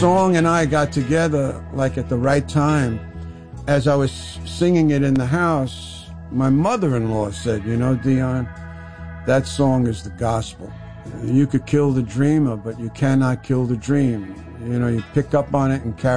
song and I got together like at the right time. As I was singing it in the house, my mother-in-law said, you know, Dion, that song is the gospel. You could kill the dreamer, but you cannot kill the dream. You know, you pick up on it and carry